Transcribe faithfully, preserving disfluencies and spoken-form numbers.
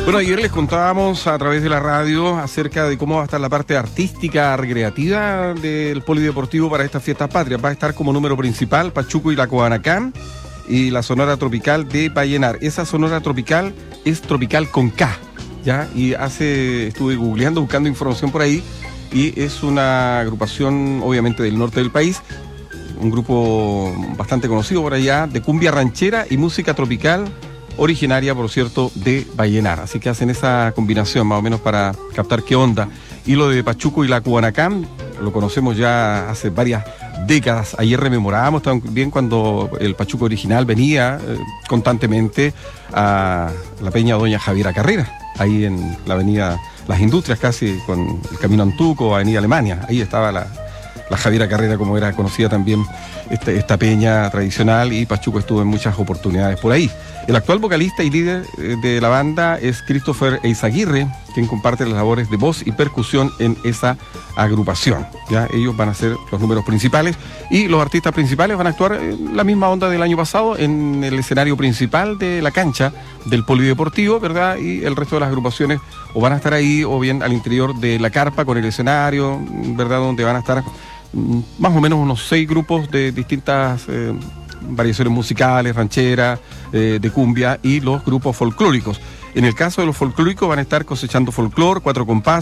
Bueno, ayer les contábamos a través de la radio acerca de cómo va a estar la parte artística, recreativa del polideportivo para estas fiestas patrias. Va a estar como número principal Pachuco y la Kubanacan y la Sonora Tropical de Vallenar. Esa Sonora Tropical es tropical con K, ¿ya? Y hace, estuve googleando, buscando información por ahí, y es una agrupación obviamente del norte del país, un grupo bastante conocido por allá, de cumbia ranchera y música tropical, originaria, por cierto, de Vallenar. Así que hacen esa combinación más o menos para captar qué onda. Y lo de Pachuco y la Kubanacan lo conocemos ya hace varias décadas. Ayer rememorábamos también cuando el Pachuco original venía eh, constantemente a la peña Doña Javiera Carrera, ahí en la avenida Las Industrias, casi con el camino Antuco, avenida Alemania. Ahí estaba la, la Javiera Carrera, como era conocida también este, esta peña tradicional, y Pachuco estuvo en muchas oportunidades por ahí. El actual vocalista y líder de la banda es Christopher Eizaguirre, quien comparte las labores de voz y percusión en esa agrupación. ¿Ya? Ellos van a ser los números principales y los artistas principales van a actuar en la misma onda del año pasado en el escenario principal de la cancha del polideportivo, ¿verdad? Y el resto de las agrupaciones o van a estar ahí o bien al interior de la carpa con el escenario, ¿verdad? Donde van a estar más o menos unos seis grupos de distintas eh, variaciones musicales, rancheras, eh, de cumbia, y los grupos folclóricos. En el caso de los folclóricos van a estar cosechando folclor, cuatro compás,